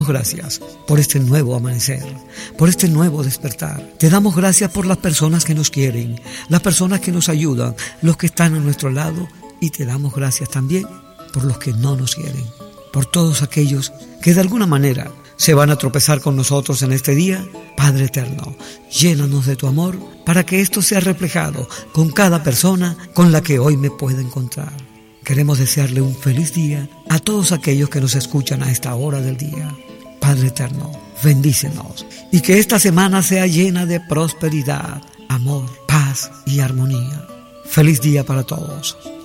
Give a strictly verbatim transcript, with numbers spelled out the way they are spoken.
Gracias por este nuevo amanecer, por este nuevo despertar. Te damos gracias por las personas que nos quieren, las personas que nos ayudan, los que están a nuestro lado, y te damos gracias también por los que no nos quieren, por todos aquellos que de alguna manera se van a tropezar con nosotros en este día. Padre eterno, llénanos de tu amor para que esto sea reflejado con cada persona con la que hoy me pueda encontrar. Queremos desearle un feliz día a todos aquellos que nos escuchan a esta hora del día. Padre eterno, bendícenos y que esta semana sea llena de prosperidad, amor, paz y armonía. Feliz día para todos.